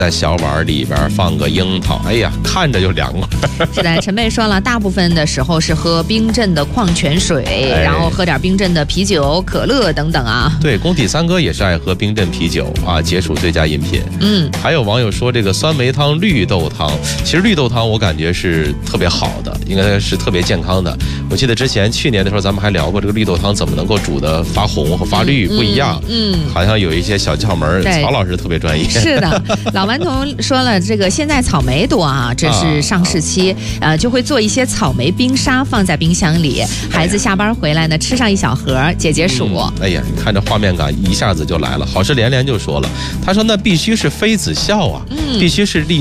在小碗里边放个樱桃，哎呀，看着就凉快。 是的，陈贝说了，大部分的时候是喝冰镇的矿泉水，然后喝点冰镇的啤酒、可乐等等啊。 对，工体三哥也是爱喝冰镇啤酒啊，解暑最佳饮品。还有网友说这个酸梅汤、绿豆汤，其实绿豆汤我感觉是特别好的，应该是特别健康的。我记得之前去年的时候咱们还聊过这个绿豆汤怎么能够煮的发红和发绿不一样，好像有一些小窍门，曹老师特别专业。 是的，老顽童说了，这个现在草莓多啊，这是上市期，就会做一些草莓冰沙放在冰箱里，孩子下班回来呢吃上一小盒解解暑。 哎呀，你看这画面感一下子就来了。好事连连就说了，他说那必须是妃子笑啊，必须是